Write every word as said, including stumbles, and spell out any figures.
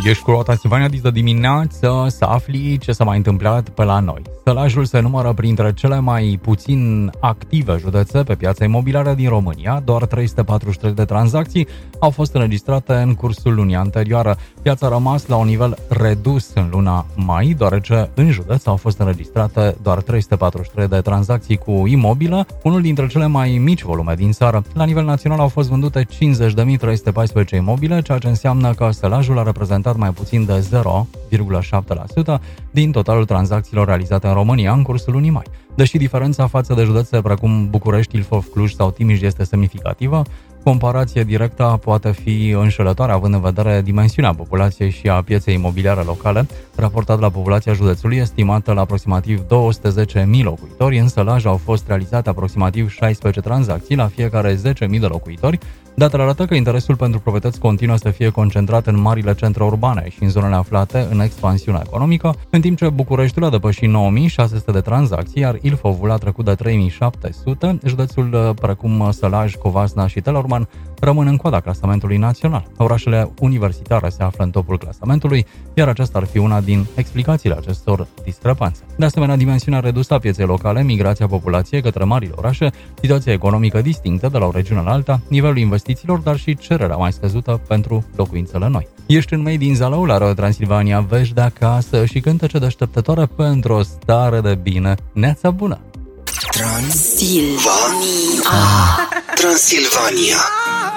Ești cu Rotațiunea de dimineață să afli ce s-a mai întâmplat pe la noi. Sălajul se numără printre cele mai puțin active județe pe piața imobiliară din România. Doar trei sute patruzeci și trei de tranzacții au fost înregistrate în cursul lunii anterioare. Piața a rămas la un nivel redus în luna mai, deoarece în județ au fost înregistrate doar trei sute patruzeci și trei de tranzacții cu imobilă, unul dintre cele mai mici volume din țară. La nivel național au fost vândute cincizeci de mii trei sute paisprezece imobile, ceea ce înseamnă că sălajul a reprezentat mai puțin de zero virgulă șapte la sută din totalul tranzacțiilor realizate în România în cursul lunii mai. Deși diferența față de județe precum București, Ilfov, Cluj sau Timiș este semnificativă, comparație directă poate fi înșelătoare având în vedere dimensiunea populației și a pieței imobiliare locale, raportat la populația județului estimată la aproximativ două sute zece mii locuitori. În sălaj au fost realizate aproximativ șaisprezece tranzacții la fiecare zece mii de locuitori. Datele arată că interesul pentru proprietăți continuă să fie concentrat în marile centre urbane și în zonele aflate în expansiune economică, în timp ce Bucureștiul a depășit nouă mii șase sute de tranzacții, iar Ilfovul a trecut de trei mii șapte sute. Județul precum Sălaj, Covasna și Telorman rămân în coada clasamentului național. Orașele universitare se află în topul clasamentului, iar aceasta ar fi una din explicațiile acestor discrepanțe. De asemenea, dimensiunea redusă a pieței locale, migrația populației către marile orașe, situația economică distinctă de la o regiune la alta, nivelul investițiilor, dar și cererea mai scăzută pentru locuințele noi. Ești în Made in Zalău, la Radio Transilvania, vești de acasă și cântece deșteptătoare pentru o stare de bine. Neața bună! Transilvania. Ah. Transilvania.